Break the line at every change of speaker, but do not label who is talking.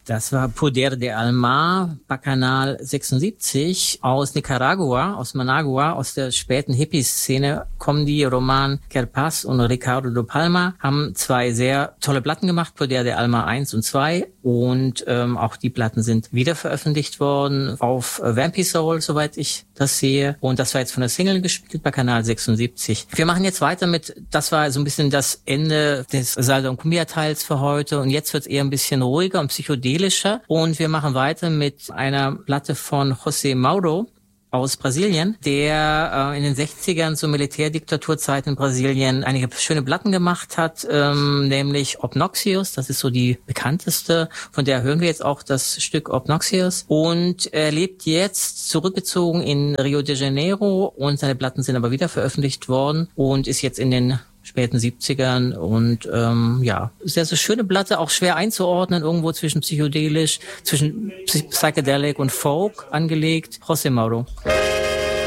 Das war Poder de Alma, Bacchanal 76 aus Nicaragua, aus Managua, aus der späten Hippie-Szene kommen die. Roman Kerpaz und Ricardo de Palma haben 2 sehr tolle Platten gemacht, Poder de Alma 1 und 2. Und auch die Platten sind wieder veröffentlicht worden auf Vampy Soul, soweit ich das sehe. Und das war jetzt von der Single gespielt, Bacchanal 76. Wir machen jetzt weiter mit, das war so ein bisschen das Ende des Salsa und Cumbia-Teils für heute. Und jetzt wird es eher ein bisschen ruhiger und psychedelischer. Und wir machen weiter mit einer Platte von José Mauro aus Brasilien, der in den 60ern zur Militärdiktaturzeit in Brasilien einige schöne Platten gemacht hat, nämlich Obnoxious, das ist so die bekannteste, von der hören wir jetzt auch das Stück Obnoxious. Und er lebt jetzt zurückgezogen in Rio de Janeiro und seine Platten sind aber wieder veröffentlicht worden und ist jetzt in den späten 70ern und sehr, sehr schöne Platte, auch schwer einzuordnen, irgendwo zwischen psychedelisch, zwischen Psychedelic und Folk angelegt. José Mauro.